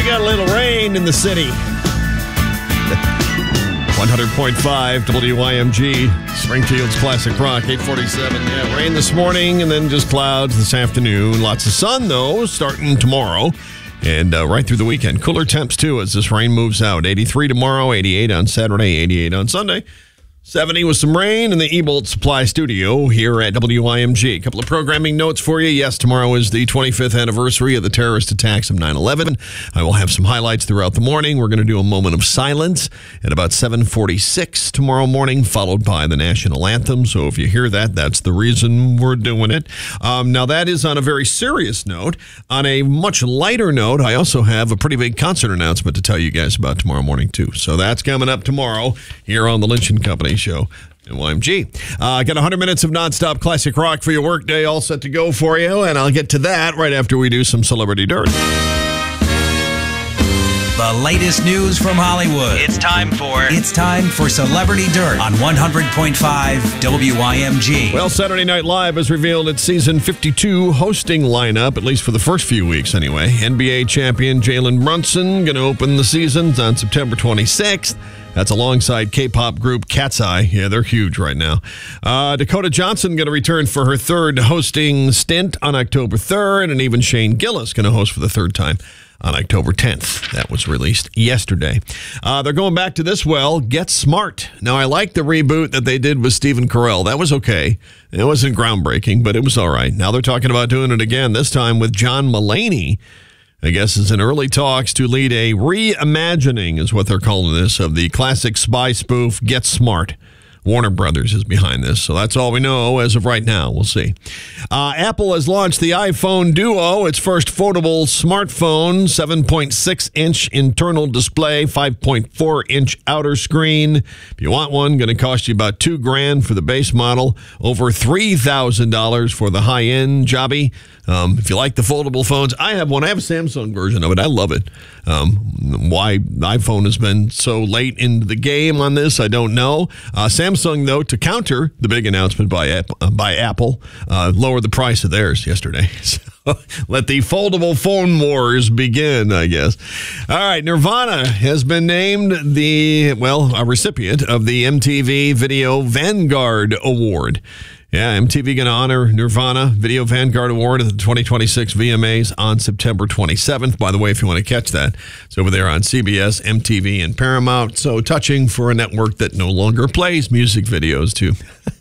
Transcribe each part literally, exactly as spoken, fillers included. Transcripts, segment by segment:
got a little rain in the city. one hundred point five W I M G, Springfield's Classic Rock, eight forty-seven. Yeah, rain this morning and then just clouds this afternoon. Lots of sun, though, starting tomorrow. And uh, right through the weekend. Cooler temps, too, as this rain moves out. eighty-three tomorrow, eighty-eight on Saturday, eighty-eight on Sunday. seventy with some rain in the Ebolt Supply Studio here at W I M G. A couple of programming notes for you. Yes, tomorrow is the twenty-fifth anniversary of the terrorist attacks of nine eleven. I will have some highlights throughout the morning. We're going to do a moment of silence at about seven forty-six tomorrow morning, followed by the national anthem. So if you hear that, that's the reason we're doing it. Um, now, that is on a very serious note. On a much lighter note, I also have a pretty big concert announcement to tell you guys about tomorrow morning, too. So that's coming up tomorrow here on the Lynch and Company Show at Y M G. I uh, got one hundred minutes of nonstop classic rock for your workday all set to go for you, and I'll get to that right after we do some Celebrity Dirt. The latest news from Hollywood. It's time for It's time for Celebrity Dirt on one hundred point five W I M G. Well, Saturday Night Live has revealed its season fifty-two hosting lineup, at least for the first few weeks anyway. N B A champion Jalen Brunson going to open the season on September twenty-sixth. That's alongside K-pop group Cat's Eye. Yeah, they're huge right now. Uh, Dakota Johnson going to return for her third hosting stint on October third, and even Shane Gillis going to host for the third time on October tenth. That was released yesterday. Uh, they're going back to this well, Get Smart. Now, I like the reboot that they did with Stephen Carell. That was okay. It wasn't groundbreaking, but it was all right. Now they're talking about doing it again, this time with John Mulaney. I guess is in early talks to lead a reimagining, is what they're calling this, of the classic spy spoof Get Smart. Warner Brothers is behind this, so that's all we know as of right now. We'll see. Uh, Apple has launched the iPhone Duo, its first foldable smartphone, seven point six inch internal display, five point four inch outer screen. If you want one, going to cost you about two grand for the base model, over three thousand dollars for the high-end jobby. Um, if you like the foldable phones, I have one. I have a Samsung version of it. I love it. Um, why iPhone has been so late into the game on this, I don't know. Uh, Samsung, though, to counter the big announcement by, uh, by Apple, uh, lowered the price of theirs yesterday. So let the foldable phone wars begin, I guess. All right, Nirvana has been named the, well, a recipient of the M T V Video Vanguard Award. Yeah, M T V going to honor Nirvana Video Vanguard Award at the twenty twenty-six V M As on September twenty-seventh. By the way, if you want to catch that, it's over there on C B S, M T V, and Paramount. So touching for a network that no longer plays music videos, too.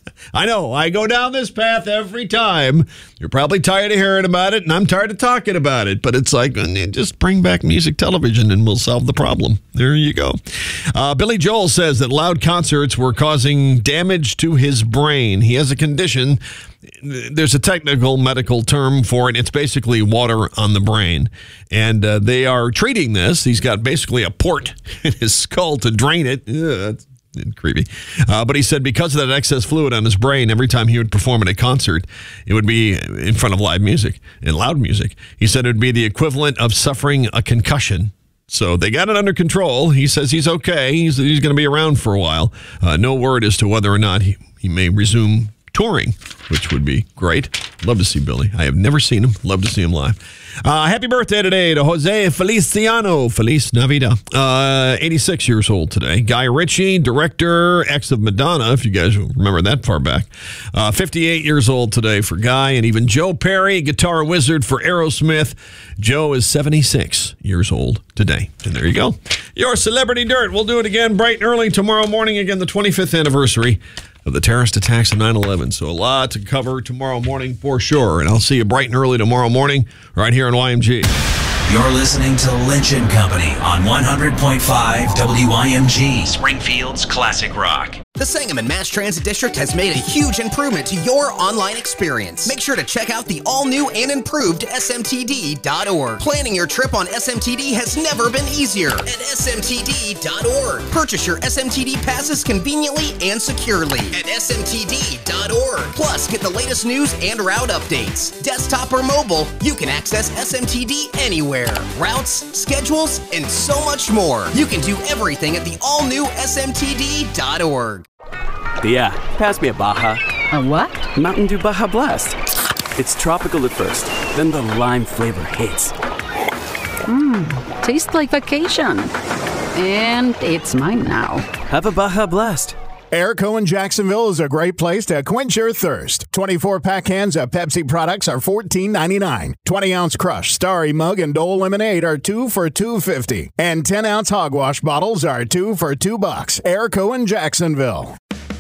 I know, I go down this path every time. You're probably tired of hearing about it, and I'm tired of talking about it. But it's like, just bring back music television, and we'll solve the problem. There you go. Uh, Billy Joel says that loud concerts were causing damage to his brain. He has a condition. There's a technical medical term for it. It's basically water on the brain. And uh, they are treating this. He's got basically a port in his skull to drain it. Ugh, that's creepy. Uh, but he said because of that excess fluid on his brain, every time he would perform at a concert, it would be in front of live music and loud music. He said it would be the equivalent of suffering a concussion. So they got it under control. He says he's okay. He's, he's going to be around for a while. Uh, no word as to whether or not he, he may resume touring, which would be great. Love to see Billy. I have never seen him. Love to see him live. Uh, happy birthday today to Jose Feliciano. Feliz Navidad. Uh, eighty-six years old today. Guy Ritchie, director, ex of Madonna, if you guys remember that far back. Uh, fifty-eight years old today for Guy. And even Joe Perry, guitar wizard for Aerosmith. Joe is seventy-six years old today. And there you go. Your Celebrity Dirt. We'll do it again bright and early tomorrow morning. Again, the twenty-fifth anniversary of the terrorist attacks of nine eleven. So a lot to cover tomorrow morning for sure. And I'll see you bright and early tomorrow morning right here on Y M G. You're listening to Lynch and Company on one hundred point five W I M G, Springfield's Classic Rock. The Sangamon Mass Transit District has made a huge improvement to your online experience. Make sure to check out the all-new and improved S M T D dot org. Planning your trip on S M T D has never been easier at S M T D dot org. Purchase your S M T D passes conveniently and securely at S M T D dot org. Plus, get the latest news and route updates. Desktop or mobile, you can access S M T D anywhere. Routes, schedules, and so much more. You can do everything at the all-new S M T D dot org. Yeah, pass me a Baja. A what? Mountain Dew Baja Blast. It's tropical at first, then the lime flavor hits. Mmm, tastes like vacation. And it's mine now. Have a Baja Blast. Airco in Jacksonville is a great place to quench your thirst. twenty-four pack cans of Pepsi products are fourteen ninety-nine. twenty ounce Crush, Starry Mug, and Dole Lemonade are two for two fifty. And ten ounce Hogwash bottles are two for two bucks. Airco in Jacksonville.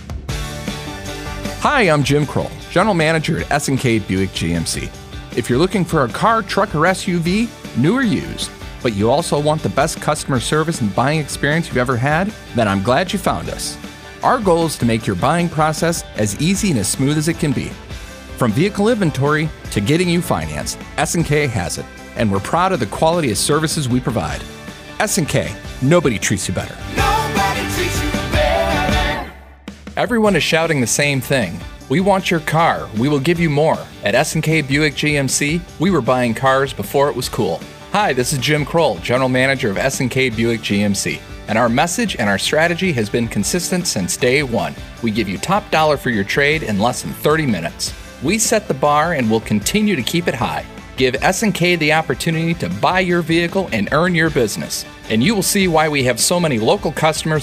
Hi, I'm Jim Kroll, General Manager at S and K Buick G M C. If you're looking for a car, truck, or S U V, new or used, but you also want the best customer service and buying experience you've ever had, then I'm glad you found us. Our goal is to make your buying process as easy and as smooth as it can be. From vehicle inventory to getting you financed, S and K has it, and we're proud of the quality of services we provide. S and K, nobody treats you better. Nobody treats you better. Everyone is shouting the same thing. We want your car. We will give you more. At S and K Buick G M C, we were buying cars before it was cool. Hi, this is Jim Kroll, General Manager of S and K Buick G M C. And our message and our strategy has been consistent since day one. We give you top dollar for your trade in less than thirty minutes. We set the bar and will continue to keep it high. Give S and K the opportunity to buy your vehicle and earn your business. And you will see why we have so many local customers